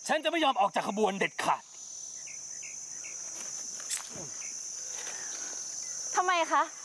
ฉันจะไม่ยอมออกจากขบวนเด็ดขาดทำไมคะ